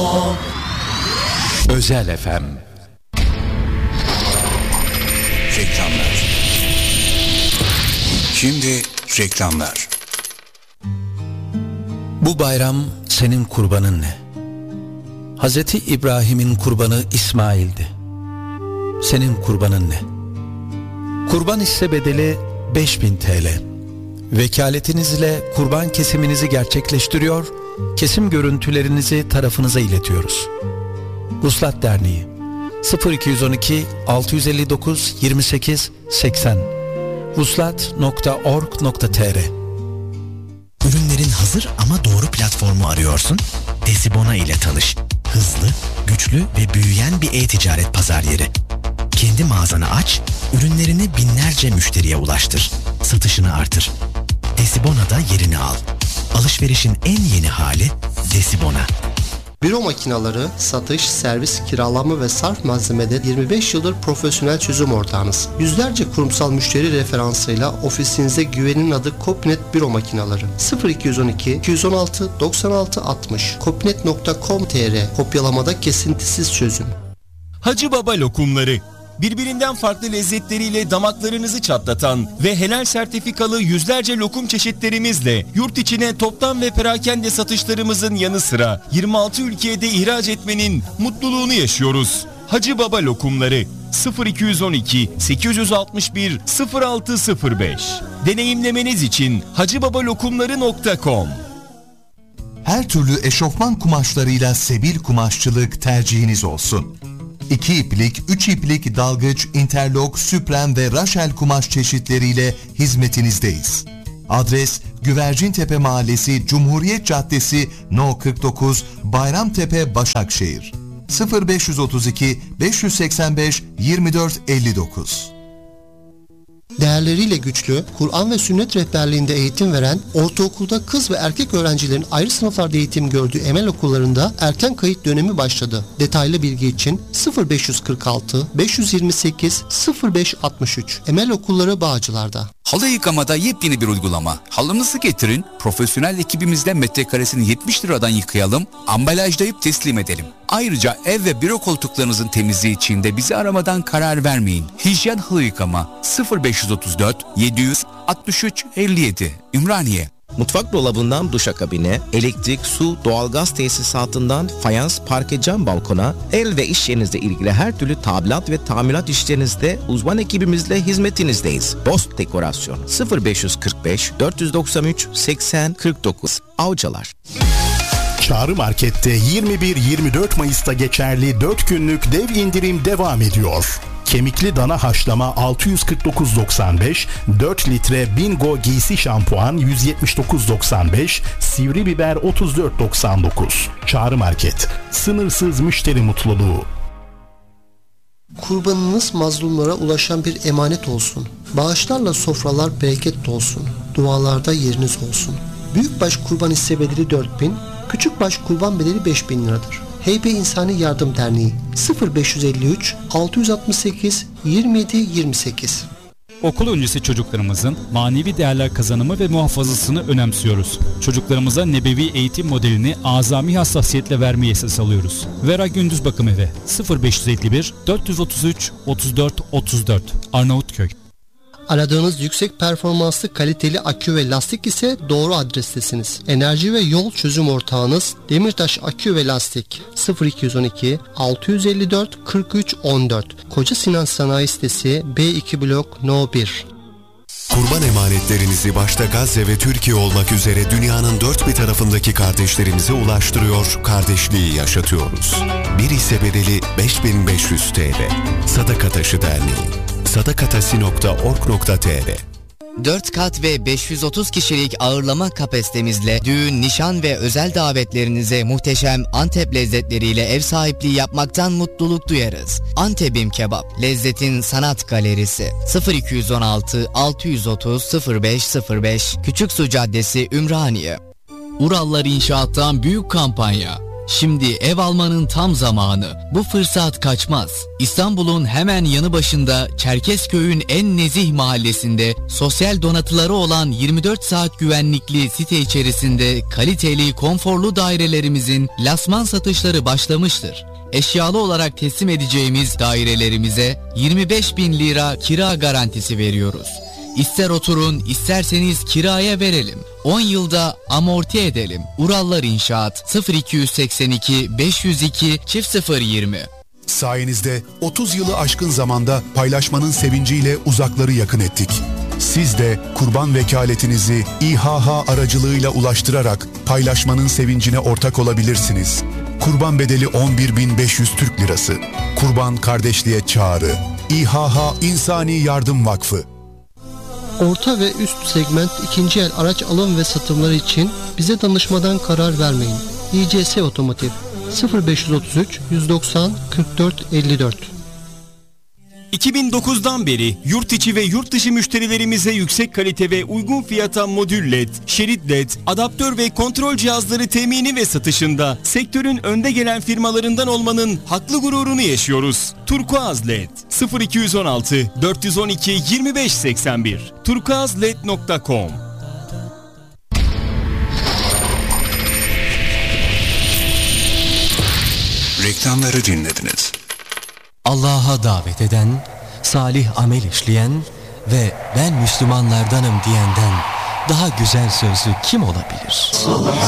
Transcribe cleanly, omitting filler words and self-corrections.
Özel FM. Reklamlar. Şimdi reklamlar. Bu bayram senin kurbanın ne? Hazreti İbrahim'in kurbanı İsmail'di. Senin kurbanın ne? Kurban hisse bedeli 5.000 TL. Vekaletinizle kurban kesiminizi gerçekleştiriyor, kesim görüntülerinizi tarafınıza iletiyoruz. Vuslat Derneği 0212 659 28 80 vuslat.org.tr. Ürünlerin hazır ama doğru platformu arıyorsun? Desibona ile tanış. Hızlı, güçlü ve büyüyen bir e-ticaret pazar yeri. Kendi mağazanı aç, ürünlerini binlerce müşteriye ulaştır. Satışını artır. Desibona'da yerini al. Alışverişin en yeni hali Desibona. Büro makinaları, satış, servis, kiralama ve sarf malzemede 25 yıldır profesyonel çözüm ortağınız. Yüzlerce kurumsal müşteri referansıyla ofisinize güvenin adı Kopnet Büro Makinaları. 0212 216 96 60 kopnet.com.tr. Kopyalamada kesintisiz çözüm. Hacı Baba lokumları. Birbirinden farklı lezzetleriyle damaklarınızı çatlatan ve helal sertifikalı yüzlerce lokum çeşitlerimizle yurt içine toptan ve perakende satışlarımızın yanı sıra 26 ülkeye de ihraç etmenin mutluluğunu yaşıyoruz. Hacı Baba lokumları 0212 861 0605. Deneyimlemeniz için hacıbabalokumları.com. Her türlü eşofman kumaşlarıyla Sebil Kumaşçılık tercihiniz olsun. 2 iplik, 3 iplik dalgıç, interlok, süprem ve raşel kumaş çeşitleriyle hizmetinizdeyiz. Adres Güvercintepe Mahallesi, Cumhuriyet Caddesi, No 49, Bayramtepe, Başakşehir. 0532 585 24 59. Değerleriyle güçlü, Kur'an ve sünnet rehberliğinde eğitim veren, ortaokulda kız ve erkek öğrencilerin ayrı sınıflarda eğitim gördüğü Emel okullarında erken kayıt dönemi başladı. Detaylı bilgi için 0546 528 0563. Emel Okulları Bağcılar'da. Halı yıkamada yepyeni bir uygulama. Halınızı getirin, profesyonel ekibimizle metrekaresini 70 liradan yıkayalım, ambalajlayıp teslim edelim. Ayrıca ev ve büro koltuklarınızın temizliği için de bizi aramadan karar vermeyin. Hijyen halı yıkama 0534 763 57 Ümraniye. Mutfak dolabından duşakabine, elektrik, su, doğalgaz tesisatından fayans, parke, cam balkona, el ve iş yerinizle ilgili her türlü tadilat ve tamirat işlerinizde uzman ekibimizle hizmetinizdeyiz. Bost Dekorasyon 0545 493 80 49 Avcılar. Çağrı Market'te 21-24 Mayıs'ta geçerli 4 günlük dev indirim devam ediyor. Kemikli dana haşlama 649.95, 4 litre Bingo giysi şampuan 179.95, sivri biber 34.99. Çağrı Market, sınırsız müşteri mutluluğu. Kurbanınız mazlumlara ulaşan bir emanet olsun. Bağışlarla sofralar bereketli olsun. Dualarda yeriniz olsun. Büyükbaş kurban hisse bedeli 4.000, küçükbaş kurban bedeli 5.000 liradır. Heybe İnsani Yardım Derneği 0553 668 27 28. Okul öncesi çocuklarımızın manevi değerler kazanımı ve muhafazasını önemsiyoruz. Çocuklarımıza nebevi eğitim modelini azami hassasiyetle vermeyi esas alıyoruz. Vera Gündüz Bakım Evi 0551 433 34 34 Arnavutköy. Aradığınız yüksek performanslı kaliteli akü ve lastik ise doğru adrestesiniz. Enerji ve yol çözüm ortağınız Demirtaş Akü ve Lastik 0212 654 43 14 Koca Sinan Sanayi Sitesi B2 Blok No 1. Kurban emanetlerinizi başta Gazze ve Türkiye olmak üzere dünyanın dört bir tarafındaki kardeşlerimize ulaştırıyor, kardeşliği yaşatıyoruz. Bir hisse bedeli 5500 TL. Sadaka Taşı Derneği. sadakatasi.org.tr 4 kat ve 530 kişilik ağırlama kapasitemizle düğün, nişan ve özel davetlerinize muhteşem Antep lezzetleriyle ev sahipliği yapmaktan mutluluk duyarız. Antep'im Kebap, lezzetin sanat galerisi. 0216 630 0505 Küçüksu Caddesi, Ümraniye. Urallar İnşaat'tan büyük kampanya. Şimdi ev almanın tam zamanı. Bu fırsat kaçmaz. İstanbul'un hemen yanı başında Çerkezköy'ün en nezih mahallesinde sosyal donatıları olan 24 saat güvenlikli site içerisinde kaliteli, konforlu dairelerimizin lasman satışları başlamıştır. Eşyalı olarak teslim edeceğimiz dairelerimize 25.000 lira kira garantisi veriyoruz. İster oturun, isterseniz kiraya verelim. 10 yılda amorti edelim. Urallar İnşaat 0282 502 0020. Sayenizde 30 yılı aşkın zamanda paylaşmanın sevinciyle uzakları yakın ettik. Siz de kurban vekaletinizi İHH aracılığıyla ulaştırarak paylaşmanın sevincine ortak olabilirsiniz. Kurban bedeli 11.500 Türk Lirası. Kurban kardeşliğe çağrı. İHH İnsani Yardım Vakfı. Orta ve üst segment ikinci el araç alım ve satımları için bize danışmadan karar vermeyin. İCS Otomotiv 0533 190 44 54. 2009'dan beri yurt içi ve yurt dışı müşterilerimize yüksek kalite ve uygun fiyata modül LED, şerit LED, adaptör ve kontrol cihazları temini ve satışında sektörün önde gelen firmalarından olmanın haklı gururunu yaşıyoruz. Turkuaz LED 0216 412 2581 turkuazled.com. Reklamları dinlediniz. Allah'a davet eden, salih amel işleyen ve ben Müslümanlardanım diyenden daha güzel sözlü kim olabilir?